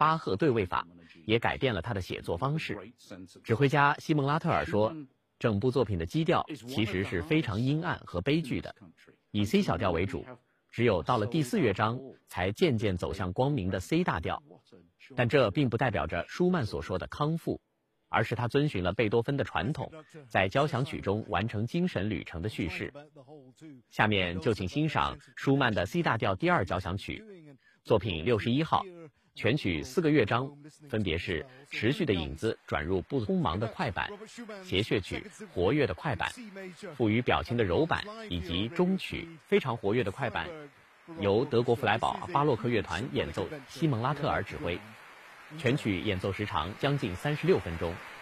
巴赫对位法，也改变了他的写作方式。指挥家西蒙拉特尔说，整部作品的基调其实是非常阴暗和悲剧的，以 C 小调为主，只有到了第4乐章才渐渐走向光明的 C 大调。但这并不代表着舒曼所说的康复，而是他遵循了贝多芬的传统，在交响曲中完成精神旅程的叙事。下面就请欣赏舒曼的 C 大调第2交响曲，作品61号，全曲4个乐章，分别是持续的影子转入不匆忙的快板、谐谑曲活跃的快板、赋予表情的柔板，以及中曲非常活跃的快板，由德国弗莱堡巴洛克乐团演奏，西蒙拉特尔指挥。全曲演奏时长将近36分钟。